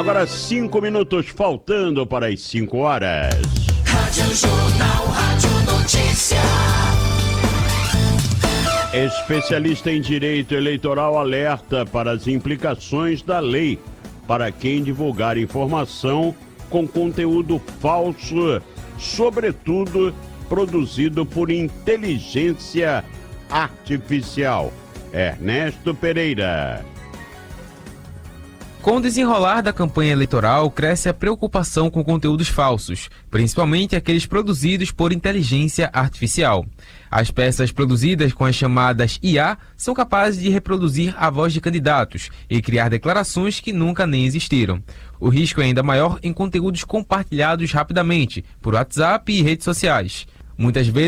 Agora 5 minutos faltando para as 5 horas. Rádio Jornal, Rádio Notícia. Especialista em direito eleitoral alerta para as implicações da lei para quem divulgar informação com conteúdo falso, sobretudo produzido por inteligência artificial. Ernesto Pereira. Com o desenrolar da campanha eleitoral, cresce a preocupação com conteúdos falsos, principalmente aqueles produzidos por inteligência artificial. As peças produzidas com as chamadas IA são capazes de reproduzir a voz de candidatos e criar declarações que nunca nem existiram. O risco é ainda maior em conteúdos compartilhados rapidamente por WhatsApp e redes sociais. Muitas vezes